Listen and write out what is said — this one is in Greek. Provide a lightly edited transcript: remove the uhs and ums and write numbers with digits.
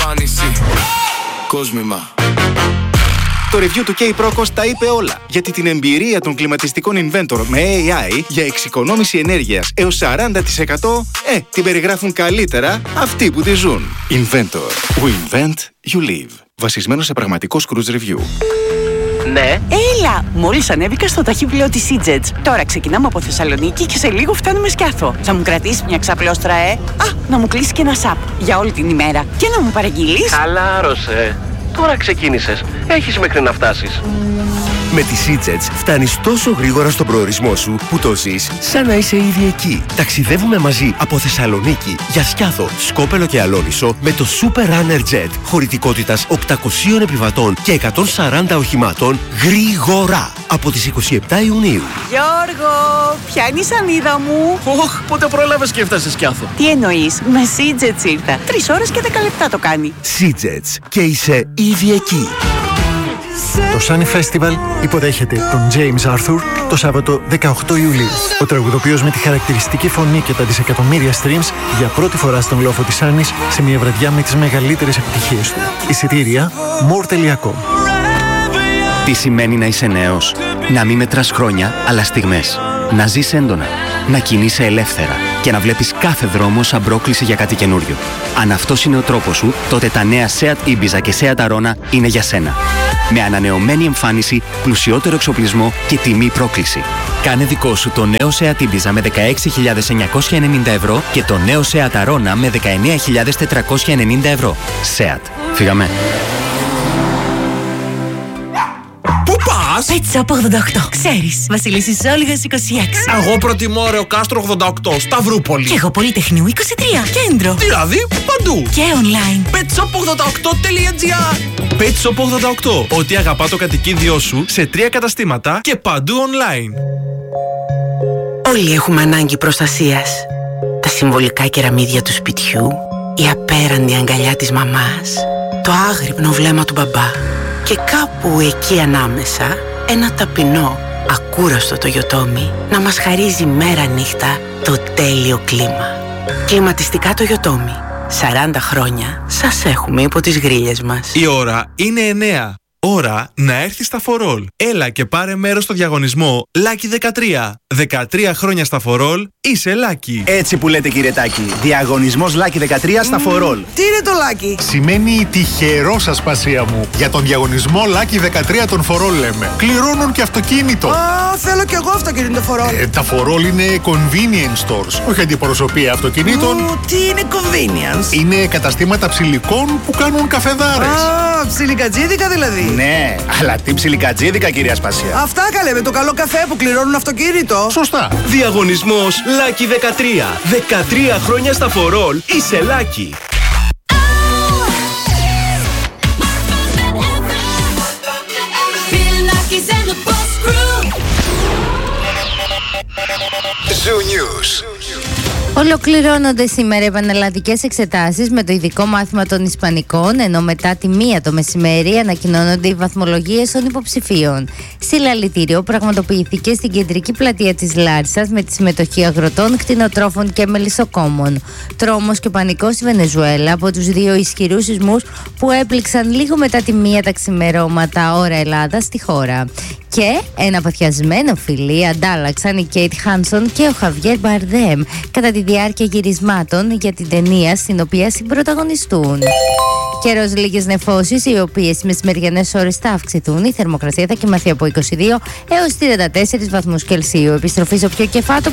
εμφάνιση. Κόσμημα. Το review του K-Procos τα είπε όλα. Γιατί την εμπειρία των κλιματιστικών Inventor με AI για εξοικονόμηση ενέργειας έως 40% την περιγράφουν καλύτερα αυτοί που τη ζουν. Inventor. We invent, you live. Βασισμένο σε πραγματικό cruise review. Ναι. Έλα! Μόλις ανέβηκα στο ταχύπλοιο της EasyJet. Τώρα ξεκινάμε από Θεσσαλονίκη και σε λίγο φτάνουμε Σκιάθο. Θα μου κρατήσει μια ξαπλώστρα, να μου κλείσει και ένα σαπ για όλη την ημέρα. Και να μου παραγγείλεις. Χαλάρωσε. Τώρα ξεκίνησες. Έχεις μέχρι να φτάσεις. Με τις EasyJet φτάνεις τόσο γρήγορα στον προορισμό σου που το ζεις σαν να είσαι ήδη εκεί. Ταξιδεύουμε μαζί από Θεσσαλονίκη για Σκιάθο, Σκόπελο και Αλόνισο με το Super Runner Jet χωρητικότητας 800 επιβατών και 140 οχημάτων γρήγορα από τις 27 Ιουνίου. Γιώργο, ποια είναι η σανίδα μου? Πότε πρόλαβες και έφτασες Σκιάθο? Τι εννοείς, με EasyJet ήρθα. 3 ώρες και 10 λεπτά το κάνει. EasyJet και είσαι ήδη εκεί. Το Sunny Festival υποδέχεται τον James Arthur το Σάββατο 18 Ιουλίου. Ο τραγουδοποιός με τη χαρακτηριστική φωνή και τα δισεκατομμύρια streams για πρώτη φορά στον λόφο της Άννης σε μια βραδιά με τις μεγαλύτερες επιτυχίες του. Εισιτήρια more.com. Τι σημαίνει να είσαι νέος? Να μην μετράς χρόνια, αλλά στιγμές. Να ζεις έντονα. Να κινείσαι ελεύθερα. Και να βλέπεις κάθε δρόμο σαν πρόκληση για κάτι καινούριο. Αν αυτός είναι ο τρόπος σου, τότε τα νέα Seat Ibiza και Seat Arona είναι για σένα. Με ανανεωμένη εμφάνιση, πλουσιότερο εξοπλισμό και τιμή πρόκληση. Κάνε δικό σου το νέο Seat Ibiza με 16.990 ευρώ και το νέο Seat Arona με 19.490 ευρώ. Seat. Φύγαμε. Πού πας? Pet Shop 88. Ξέρεις, Βασιλίσσης Όλγας 26. Εγώ προτιμώ Ωραίο Κάστρο 88, Σταυρούπολη. Και εγώ Πολυτεχνείου 23, κέντρο. Δηλαδή, παντού. Και online. petshop88.gr. Pet Shop 88. Ό,τι αγαπά το κατοικίδιό σου σε 3 καταστήματα και παντού online. Όλοι έχουμε ανάγκη προστασίας. Τα συμβολικά κεραμίδια του σπιτιού, η απέραντη αγκαλιά της μαμάς, το άγρυπνο βλέμμα του μπαμπά και κάπου εκεί ανάμεσα ένα ταπεινό, ακούραστο το Toyotomi να μας χαρίζει μέρα νύχτα το τέλειο κλίμα. Κλιματιστικά το Toyotomi. 40 χρόνια σας έχουμε υπό τις γρίλες μας. Η ώρα είναι 9. Ώρα να έρθει στα For All. Έλα και πάρε μέρος στο διαγωνισμό Lucky 13. 13 χρόνια στα For All, είσαι Lucky. Έτσι που λέτε κύριε Τάκη. Διαγωνισμός Lucky 13 στα For All. Τι είναι το Lucky? Σημαίνει τυχερό σας πασία μου. Για τον διαγωνισμό Lucky 13 των For All λέμε. Κληρώνουν και αυτοκίνητο. Θέλω κι εγώ αυτοκίνητο For All. Τα For All είναι convenience stores. Όχι αντιπροσωπεία αυτοκινήτων. Τι είναι convenience? Είναι καταστήματα ψηλικών που κάνουν καφεδάρες. Ψιλικατζίδικα δηλαδή. Ναι, αλλά τι ψιλικατζίδικα κυρία Σπασία. Αυτά καλέ με το καλό καφέ που κληρώνουν αυτοκίνητο. Σωστά. Διαγωνισμός Lucky 13. 13 χρόνια στα For All είσαι Lucky. Zoo News. Ολοκληρώνονται σήμερα επανελλαδικές εξετάσεις με το ειδικό μάθημα των Ισπανικών, ενώ μετά τη 1 το μεσημέρι ανακοινώνονται οι βαθμολογίες των υποψηφίων. Συλλαλητήριο πραγματοποιήθηκε στην κεντρική πλατεία της Λάρισας με τη συμμετοχή αγροτών, κτηνοτρόφων και μελισσοκόμων. Τρόμος και πανικός στη Βενεζουέλα από τους 2 ισχυρούς σεισμούς που έπληξαν λίγο μετά τη 1 τα ξημερώματα ώρα Ελλάδα στη χώρα. Και ένα παθιασμένο φιλί αντάλλαξαν η Κέιτ Χάνσον και ο Χαβιέρ Μπαρδέμ κατά τη διάρκεια γυρισμάτων για την ταινία στην οποία συμπρωταγωνιστούν. Καιρός, λίγες νεφώσεις, οι οποίες στις μεσημεριανές ώρες θα αυξηθούν. Η θερμοκρασία θα κοιμαθεί από 22 έως 34 βαθμούς Κελσίου. Επιστροφή στο πιο κεφάτο